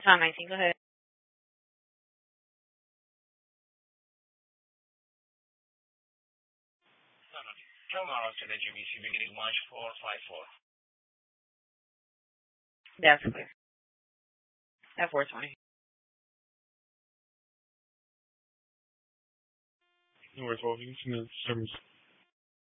Tom 19, go ahead. Tomorrow to the GBC beginning March 454. That's clear. At 420. No worries, well, you can service.